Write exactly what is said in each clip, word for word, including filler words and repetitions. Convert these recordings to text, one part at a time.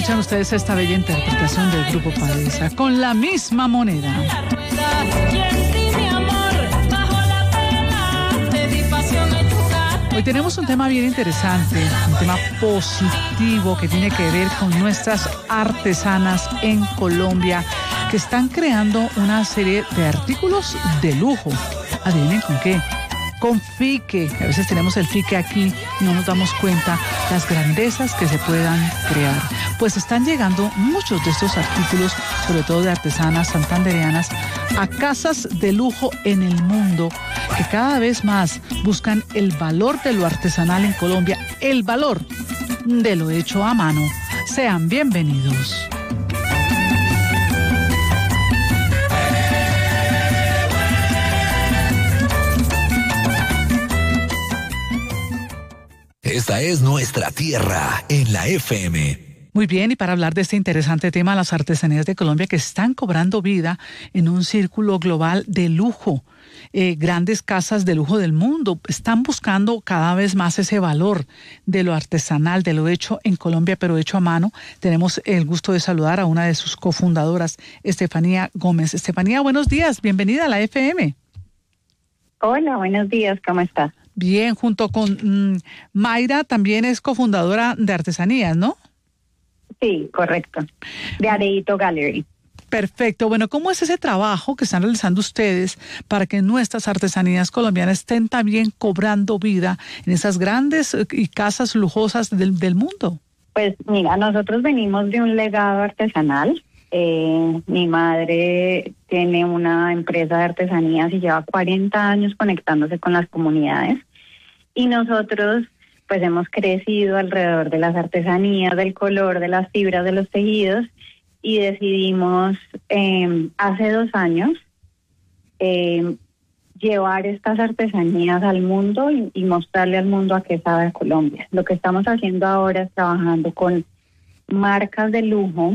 Escuchan ustedes esta bella interpretación del Grupo Padesa, Con la Misma Moneda. Hoy tenemos un tema bien interesante, un tema positivo que tiene que ver con nuestras artesanas en Colombia que están creando una serie de artículos de lujo. Adivinen con qué. Con fique. A veces tenemos el fique aquí y no nos damos cuenta las grandezas que se puedan crear. Pues están llegando muchos de estos artículos, sobre todo de artesanas santandereanas, a casas de lujo en el mundo que cada vez más buscan el valor de lo artesanal en Colombia, el valor de lo hecho a mano. Sean bienvenidos. Esta es nuestra tierra en la F M. Muy bien, y para hablar de este interesante tema, las artesanías de Colombia que están cobrando vida en un círculo global de lujo. Eh, grandes casas de lujo del mundo están buscando cada vez más ese valor de lo artesanal, de lo hecho en Colombia, pero hecho a mano. Tenemos el gusto de saludar a una de sus cofundadoras, Estefanía Gómez. Estefanía, buenos días, bienvenida a la F M. Hola, buenos días, ¿cómo estás? Bien, junto con mmm, Mayra, también es cofundadora de Artesanías, ¿no? Sí, correcto. De Areito Gallery. Perfecto. Bueno, ¿cómo es ese trabajo que están realizando ustedes para que nuestras artesanías colombianas estén también cobrando vida en esas grandes y casas lujosas del, del mundo? Pues mira, nosotros venimos de un legado artesanal. Eh, mi madre tiene una empresa de artesanías y lleva cuarenta años conectándose con las comunidades. Y nosotros pues hemos crecido alrededor de las artesanías, del color, de las fibras, de los tejidos, y decidimos eh, hace dos años eh, llevar estas artesanías al mundo y, y mostrarle al mundo a qué sabe Colombia. Lo que estamos haciendo ahora es trabajando con marcas de lujo.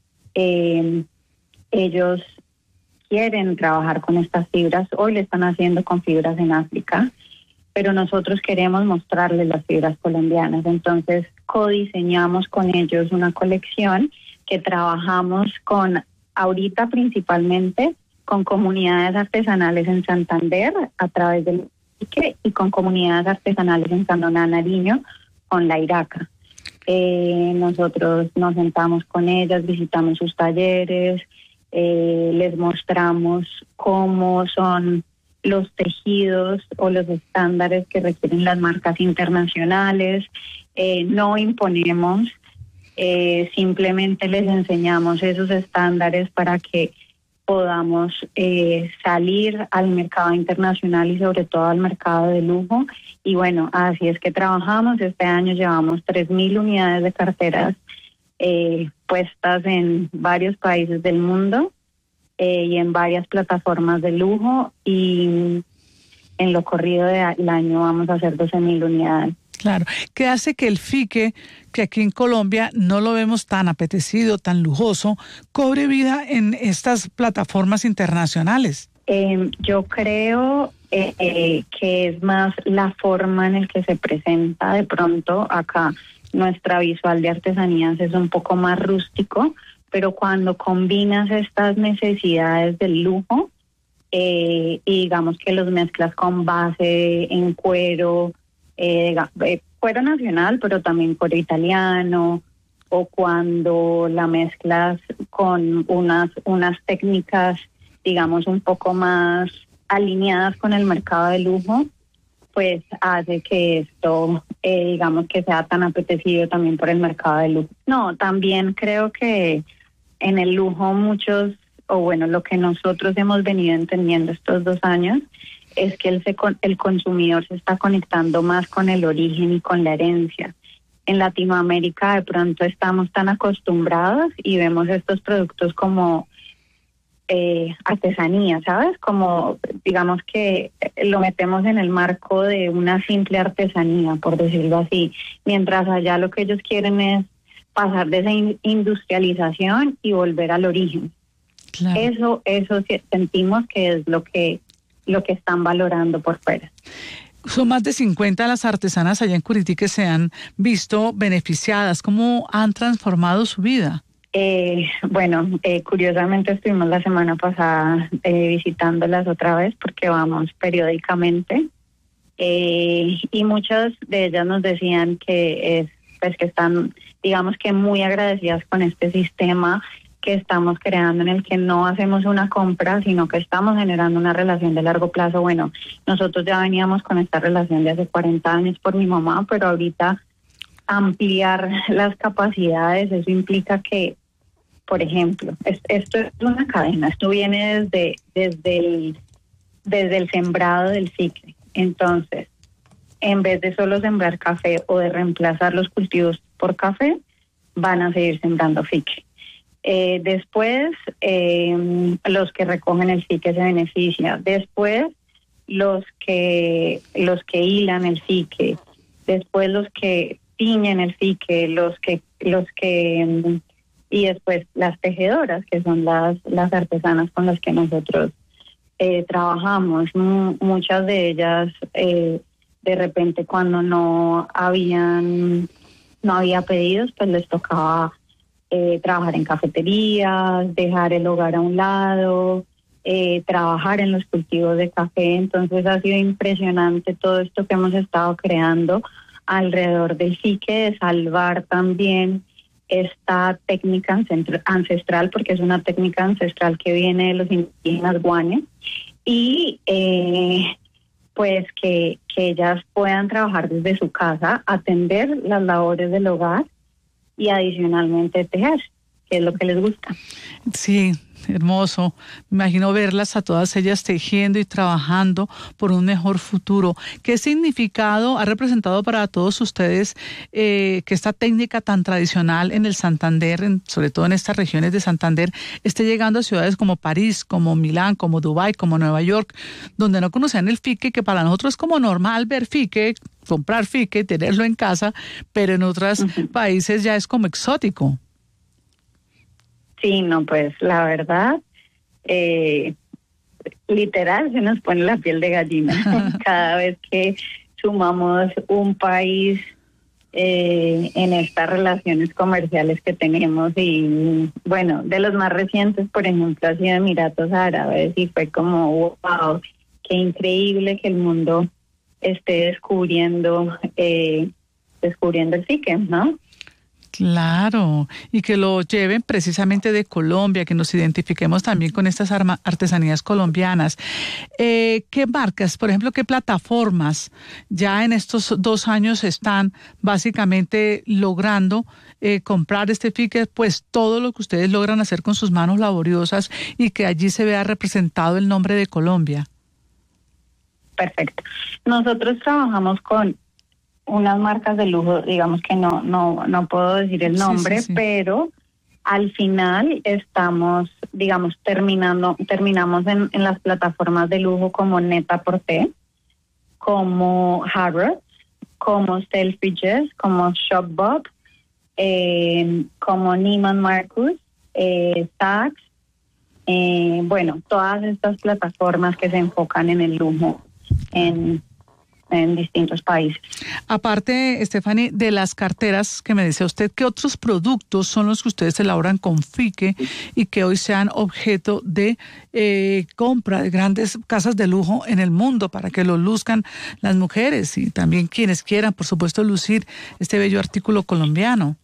Eh, ellos quieren trabajar con estas fibras, hoy lo están haciendo con fibras en África, pero nosotros queremos mostrarles las fibras colombianas. Entonces codiseñamos con ellos una colección que trabajamos con, ahorita principalmente, con comunidades artesanales en Santander a través del Ique y con comunidades artesanales en Sandoná, Nariño, con la Iraca. Eh, nosotros nos sentamos con ellas, visitamos sus talleres, eh, les mostramos cómo son los tejidos o los estándares que requieren las marcas internacionales. Eh, no imponemos, eh, simplemente les enseñamos esos estándares para que podamos eh, salir al mercado internacional y sobre todo al mercado de lujo. Y bueno, así es que trabajamos. Este año llevamos tres mil unidades de carteras eh, puestas en varios países del mundo eh, y en varias plataformas de lujo, y en lo corrido del año vamos a hacer doce mil unidades. Claro. ¿Qué hace que el fique, que aquí en Colombia no lo vemos tan apetecido, tan lujoso, cobre vida en estas plataformas internacionales? Eh, yo creo eh, eh, que es más la forma en la que se presenta. De pronto acá nuestra visual de artesanías es un poco más rústico, pero cuando combinas estas necesidades del lujo eh, y digamos que los mezclas con base en cuero, eh, eh, cuero nacional, pero también cuero italiano, o cuando la mezclas con unas, unas técnicas, digamos, un poco más alineadas con el mercado de lujo, pues hace que esto, eh, digamos, que sea tan apetecido también por el mercado de lujo. No, también creo que en el lujo muchos, o bueno, lo que nosotros hemos venido entendiendo estos dos años, es que el, el consumidor se está conectando más con el origen y con la herencia. En Latinoamérica de pronto estamos tan acostumbrados y vemos estos productos como eh, artesanía, ¿sabes? Como, digamos que lo metemos en el marco de una simple artesanía, por decirlo así, mientras allá lo que ellos quieren es pasar de esa in- industrialización y volver al origen. Claro. Eso, eso sentimos que es lo que, lo que están valorando por fuera. Son más de cincuenta las artesanas allá en Curití que se han visto beneficiadas. ¿Cómo han transformado su vida? Eh, bueno, eh, curiosamente estuvimos la semana pasada eh, visitándolas otra vez porque vamos periódicamente eh, y muchas de ellas nos decían que es, pues que están, digamos que muy agradecidas con este sistema que estamos creando, en el que no hacemos una compra, sino que estamos generando una relación de largo plazo. Bueno, nosotros ya veníamos con esta relación de hace cuarenta años por mi mamá, pero ahorita ampliar las capacidades, eso implica que, por ejemplo, es, esto es una cadena, esto viene desde, desde, el, desde el sembrado del fique. Entonces, en vez de solo sembrar café o de reemplazar los cultivos por café, van a seguir sembrando fique. Eh, después, eh, los que recogen el fique se benefician. Después, los que, los que hilan el fique. Después, los que tiñen el fique, los que, los que... Y después las tejedoras, que son las, las artesanas con las que nosotros eh, trabajamos. M- muchas de ellas, eh, de repente cuando no habían, no había pedidos, pues les tocaba eh, trabajar en cafeterías, dejar el hogar a un lado, eh, trabajar en los cultivos de café. Entonces ha sido impresionante todo esto que hemos estado creando alrededor del fique, de salvar también esta técnica ancestral, porque es una técnica ancestral que viene de los indígenas guane, y eh, pues que, que ellas puedan trabajar desde su casa, atender las labores del hogar y adicionalmente tejer, que es lo que les gusta. Sí, hermoso. Me imagino verlas a todas ellas tejiendo y trabajando por un mejor futuro. ¿Qué significado ha representado para todos ustedes eh, que esta técnica tan tradicional en el Santander, en, sobre todo en estas regiones de Santander, esté llegando a ciudades como París, como Milán, como Dubái, como Nueva York, donde no conocían el fique, que para nosotros es como normal ver fique, comprar fique, tenerlo en casa, pero en otros uh-huh. países ya es como exótico? Sí, no, pues la verdad, eh, literal se nos pone la piel de gallina cada vez que sumamos un país eh, en estas relaciones comerciales que tenemos. Y bueno, de los más recientes, por ejemplo, ha sido Emiratos Árabes, y fue como, wow, qué increíble que el mundo esté descubriendo, eh, descubriendo el fique, ¿no? Claro, y que lo lleven precisamente de Colombia, que nos identifiquemos también con estas arma, artesanías colombianas. Eh, ¿Qué marcas, por ejemplo, qué plataformas ya en estos dos años están básicamente logrando eh, comprar este fique? Pues todo lo que ustedes logran hacer con sus manos laboriosas y que allí se vea representado el nombre de Colombia. Perfecto. Nosotros trabajamos con unas marcas de lujo, digamos que no no no puedo decir el nombre, sí, sí, sí. Pero al final estamos, digamos, terminando, terminamos en, en las plataformas de lujo como Net-a-Porter, como Harrods, como Selfridges, como Shopbop, eh, como Neiman Marcus, eh, Saks, eh, bueno, todas estas plataformas que se enfocan en el lujo en en distintos países. Aparte, Stephanie, de las carteras que me decía usted, ¿qué otros productos son los que ustedes elaboran con fique y que hoy sean objeto de eh, compra de grandes casas de lujo en el mundo para que lo luzcan las mujeres y también quienes quieran, por supuesto, lucir este bello artículo colombiano?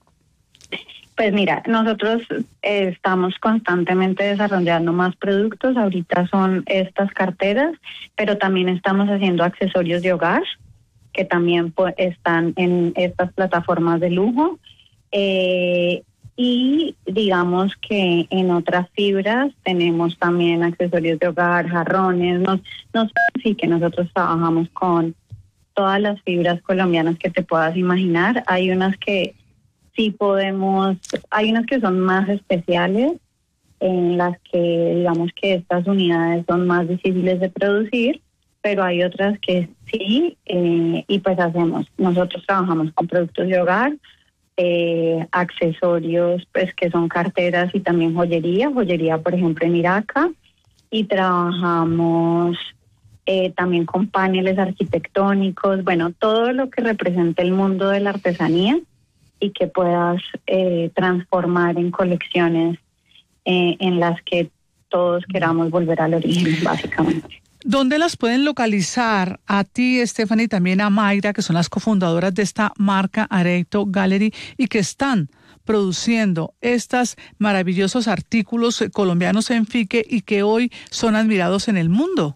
Pues mira, nosotros eh, estamos constantemente desarrollando más productos. Ahorita son estas carteras, pero también estamos haciendo accesorios de hogar, que también pues, están en estas plataformas de lujo. Eh, y digamos que en otras fibras tenemos también accesorios de hogar, jarrones. Nos, nos, sí que nosotros trabajamos con todas las fibras colombianas que te puedas imaginar. Hay unas que sí podemos, hay unas que son más especiales, en las que digamos que estas unidades son más difíciles de producir, pero hay otras que sí, eh, y pues hacemos, nosotros trabajamos con productos de hogar, eh, accesorios, pues que son carteras y también joyería, joyería por ejemplo en Iraca, y trabajamos eh, también con paneles arquitectónicos, bueno, todo lo que representa el mundo de la artesanía y que puedas eh, transformar en colecciones eh, en las que todos queramos volver al origen, básicamente. ¿Dónde las pueden localizar a ti, Stephanie, y también a Mayra, que son las cofundadoras de esta marca Areito Gallery y que están produciendo estos maravillosos artículos colombianos en Fique y que hoy son admirados en el mundo?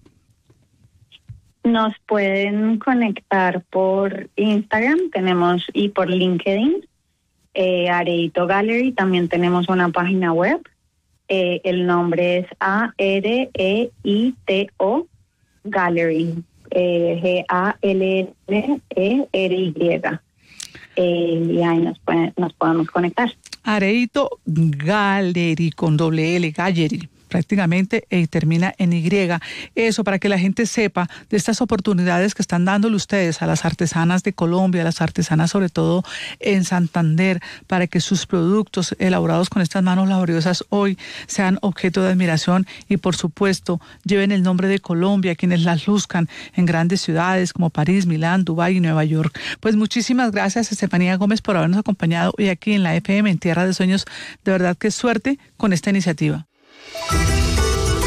Nos pueden conectar por Instagram, tenemos, y por LinkedIn, eh, Areito Gallery, también tenemos una página web. Eh, el nombre es A R E I T O Gallery, eh, G A L L E R Y. Eh, y ahí nos, puede, nos podemos conectar. Areito Gallery con doble L, Gallery. Prácticamente y termina en Y. Eso para que la gente sepa de estas oportunidades que están dándole ustedes a las artesanas de Colombia, a las artesanas sobre todo en Santander, para que sus productos elaborados con estas manos laboriosas hoy sean objeto de admiración y por supuesto lleven el nombre de Colombia, quienes las luzcan en grandes ciudades como París, Milán, Dubái y Nueva York. Pues muchísimas gracias, Estefanía Gómez, por habernos acompañado hoy aquí en la F M, en Tierra de Sueños. De verdad que suerte con esta iniciativa.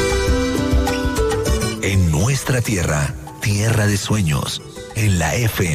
En nuestra tierra, tierra de sueños, en la F M.